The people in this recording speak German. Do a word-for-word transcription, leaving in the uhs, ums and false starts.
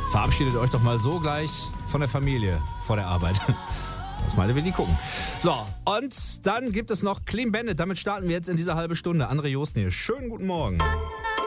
Verabschiedet euch doch mal so gleich von der Familie vor der Arbeit. Das meine will die gucken. So, und dann gibt es noch Clean Bandit. Damit starten wir jetzt in dieser halben Stunde. André Joosten hier. Schönen guten Morgen.